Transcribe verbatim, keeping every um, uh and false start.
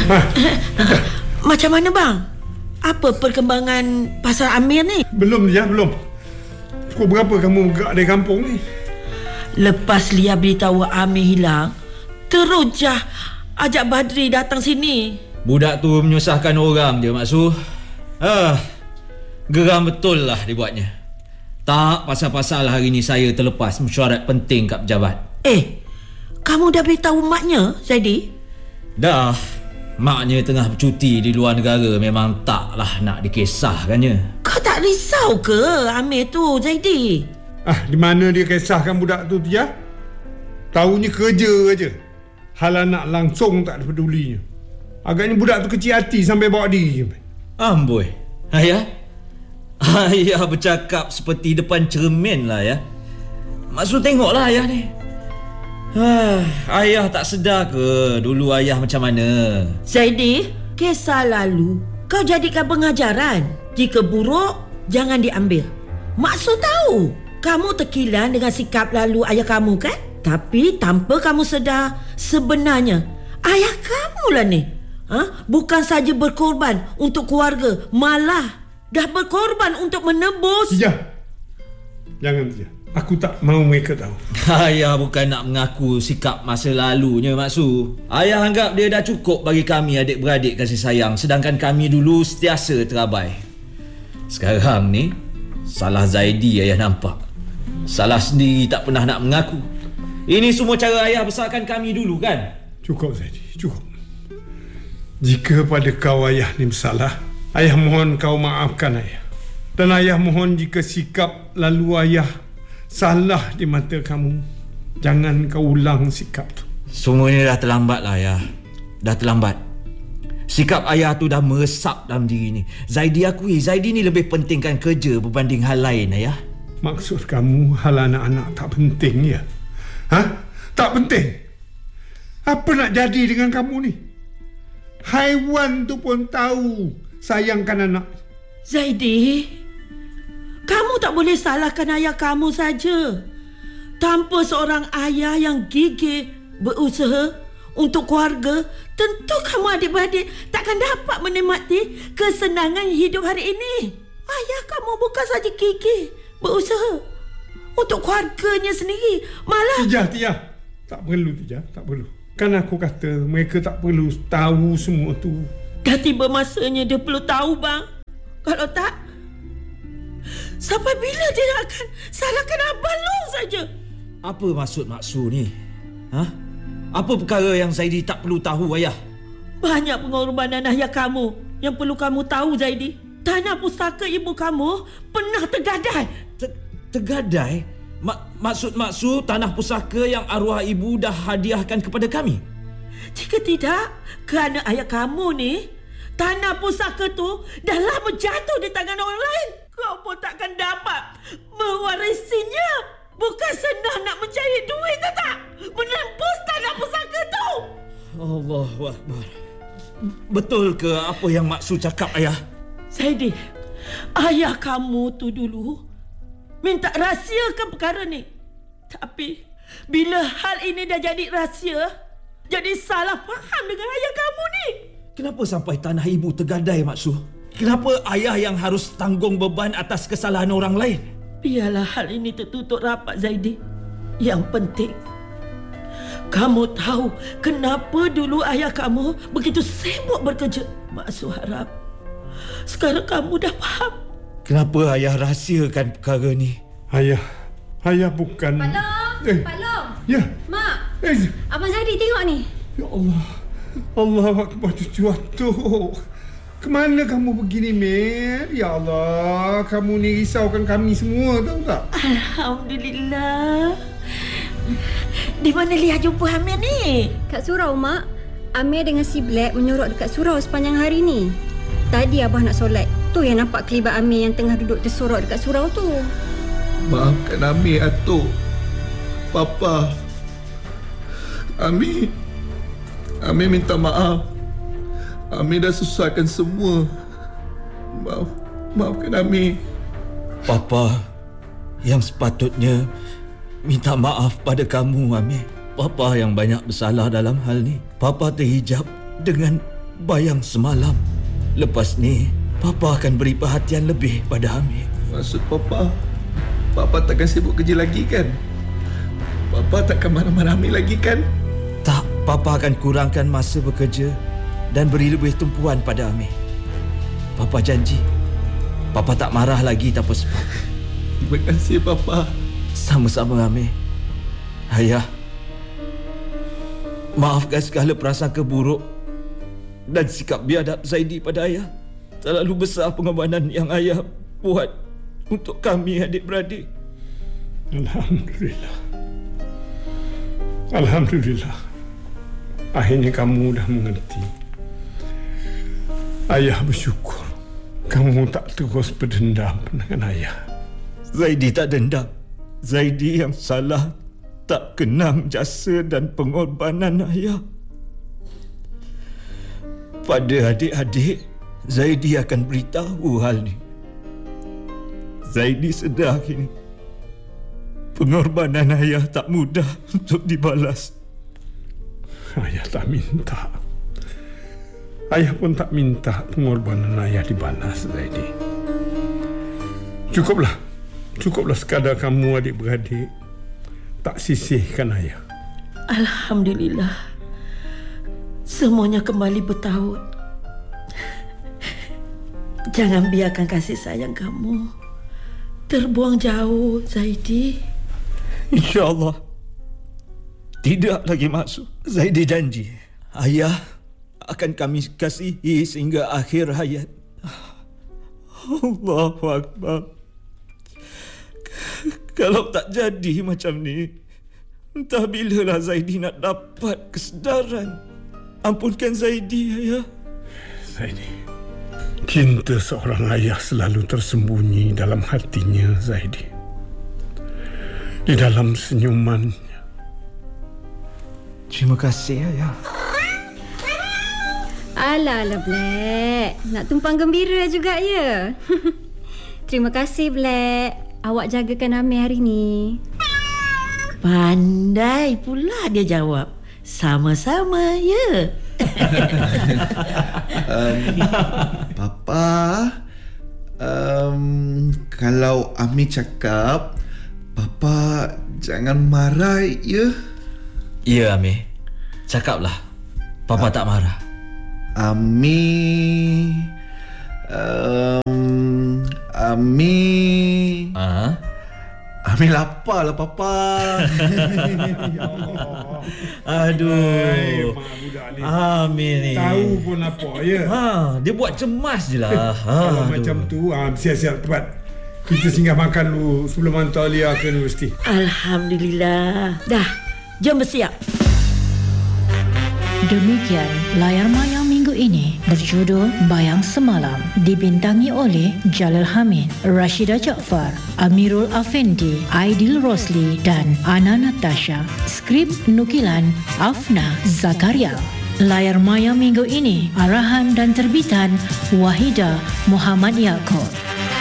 Macam mana bang? Apa perkembangan pasal Amir ni? Belum Lia, belum. Pukul berapa kamu gerak dari kampung ni? Lepas Lia beritahu Amir hilang, terus Jah ajak Badri datang sini. Budak tu menyusahkan orang dia, Mak Su. Ah, geram betul lah dibuatnya. Tak pasal-pasal hari ni saya terlepas mesyuarat penting kat pejabat. Eh, kamu dah beritahu maknya, Zaidi? Dah. Maknya tengah bercuti di luar negara, memang taklah nak dikisahkannya. Kau tak risau ke Amir tu, Zaidi? Ah, di mana dia kisahkan budak tu, Tia? Tahunya kerja aja. Hal anak langsung tak ada pedulinya. Agaknya budak tu kecil hati sampai bawa diri. Amboi, ayah. Ayah bercakap seperti depan cermin lah ya. Maksud tengoklah ayah ni. Ah, ayah tak sedar ke dulu ayah macam mana? Zaidi, kisah lalu kau jadikan pengajaran. Jika buruk, jangan diambil. Maksud tahu, kamu terkilan dengan sikap lalu ayah kamu kan? Tapi tanpa kamu sedar, sebenarnya ayah kamu lah ni. Ha? Bukan saja berkorban untuk keluarga, malah dah berkorban untuk menebus. Tia, jangan Tia. Aku tak mahu mereka tahu. Ayah bukan nak mengaku sikap masa lalunya, Mak Su. Ayah anggap dia dah cukup bagi kami adik-beradik kasih sayang, sedangkan kami dulu sentiasa terabai. Sekarang ni salah Zaidi ayah nampak. Salah sendiri tak pernah nak mengaku. Ini semua cara ayah besarkan kami dulu kan? Cukup Zaidi, cukup. Jika pada kau ayah ni bersalah, ayah mohon kau maafkan ayah. Dan ayah mohon jika sikap lalu ayah salah di mata kamu, jangan kau ulang sikap tu. Semuanya dah terlambat lah ayah. Dah terlambat. Sikap ayah tu dah meresap dalam diri ni. Zaidi akui Zaidi ni lebih pentingkan kerja berbanding hal lain ayah. Maksud kamu hal anak-anak tak penting ya? Ha? Tak penting? Apa nak jadi dengan kamu ni? Haiwan tu pun tahu sayangkan anak. Zaidi, kamu tak boleh salahkan ayah kamu saja. Tanpa seorang ayah yang gigih berusaha untuk keluarga, tentu kamu adik-beradik takkan dapat menikmati kesenangan hidup hari ini. Ayah kamu bukan saja gigih berusaha untuk keluarganya sendiri, malah... Tia, Tia. Tak perlu Tia, tak perlu. Kan aku kata mereka tak perlu tahu semua tu. Dah tiba masanya dia perlu tahu bang. Kalau tak, sampai bila dia akan salahkan Abang Long saja? Apa maksud Mak Su ni? Ha? Apa perkara yang Zaidi tak perlu tahu ayah? Banyak pengorbanan ayah kamu yang perlu kamu tahu, Zaidi. Tanah pusaka ibu kamu pernah tergadai. Ter- tergadai? Mak- maksud Mak Su tanah pusaka yang arwah ibu dah hadiahkan kepada kami? Jika tidak, kerana ayah kamu ni, tanah pusaka tu dah lama jatuh di tangan orang lain. Kau pun takkan dapat mewarisinya. Bukan senang nak mencari duit, tak tak? Menembus tanah pusaka tu. Allahu Akbar. Betul ke apa yang Mak Su cakap ayah? Zaidi, ayah kamu tu dulu minta rahsiakan perkara ni. Tapi bila hal ini dah jadi rahsia, jadi salah faham dengan ayah kamu ni. Kenapa sampai tanah ibu tergadai, Mak Su? Kenapa ayah yang harus tanggung beban atas kesalahan orang lain? Biarlah hal ini tertutup rapat, Zaidi. Yang penting, kamu tahu kenapa dulu ayah kamu begitu sibuk bekerja. Mak Su harap sekarang kamu dah faham. Kenapa ayah rahsiakan perkara ni? Ayah, ayah bukan... Pak Long, eh. Pak Long. Ya. Mak, Eh. Abang Zaidi tengok ni. Ya Allah. Allah Akbar cucu atuk. Kemana kamu begini, Mer? Ya Allah, kamu ni risaukan kami semua, tahu tak? Alhamdulillah. Di mana Lia jumpa Amir ni? Kat surau, Mak. Amir dengan si Black menyorok dekat surau sepanjang hari ni. Tadi Abah nak solat, tu yang nampak kelibat Amir yang tengah duduk tersorok dekat surau tu. Maafkan Amir, atuk. Papa. Amir. Amir minta maaf. Amir dah susahkan semua. Maaf. Maafkan Amir. Papa yang sepatutnya minta maaf pada kamu, Amir. Papa yang banyak bersalah dalam hal ni. Papa terhijab dengan bayang semalam. Lepas ni, Papa akan beri perhatian lebih pada Amir. Maksud Papa, Papa takkan sibuk kerja lagi kan? Papa takkan marah-marah Amir lagi kan? Tak, Papa akan kurangkan masa bekerja dan beri lebih tumpuan pada Amir. Papa janji, Papa tak marah lagi tanpa sebab. Terima kasih Papa. Sama-sama Amir. Ayah, maafkan segala prasangka buruk dan sikap biadab Zaidi pada ayah. Terlalu besar pengorbanan yang ayah buat untuk kami adik-beradik. Alhamdulillah. Alhamdulillah. Akhirnya kamu dah mengerti. Ayah bersyukur kamu tak terus berdendam dengan ayah. Zaidi tak dendam. Zaidi yang salah tak kenang jasa dan pengorbanan ayah. Pada adik-adik, Zaidi akan beritahu hal ni. Zaidi sedar kini pengorbanan ayah tak mudah untuk dibalas. Ayah tak minta. Ayah pun tak minta pengorbanan ayah dibalas, Zaidi. Cukuplah. Cukuplah sekadar kamu adik-beradik tak sisihkan ayah. Alhamdulillah. Semuanya kembali bertaut. Jangan biarkan kasih sayang kamu terbuang jauh, Zaidi. InsyaAllah. Tidak lagi maksud. Zaidi janji ayah akan kami kasihi sehingga akhir hayat. Allahu Akbar. Kalau tak jadi macam ni, entah bilalah Zaidi nak dapat kesedaran. Ampunkan Zaidi, ayah. Zaidi, cinta seorang ayah selalu tersembunyi dalam hatinya, Zaidi. Di dalam senyumannya. Terima kasih, ayah. Alah, alah Black. Nak tumpang gembira juga ya. Terima kasih Black. Awak jagakan Amir hari ni. Pandai pula dia jawab. Sama-sama ya. um, Papa, um, kalau Amir cakap, Papa jangan marah ya. Ya Amir, cakaplah. Papa uh, tak marah. Amir, um, Amir. Ah, Amir lapar lah Papa. Ya Allah. Aduh. Hai, mak budak ni. Amir ni. Tahu pun apa ya. Ha, dia buat cemas je lah. Ha, Kalau aduh. macam tu, ah, siap-siap tepat. Kita singgah makan dulu sebelum hantar Lia ke universiti. Alhamdulillah. Dah, jom bersiap. Demikian layar maya minggu ini berjudul Bayang Semalam, dibintangi oleh Jalal Hamid, Rashida Jaafar, Amirul Afendi, Aidil Rosli dan Ana Natasha. Skrip nukilan Afna Zakaria. Layar maya minggu ini arahan dan terbitan Wahida Muhammad Yaakob.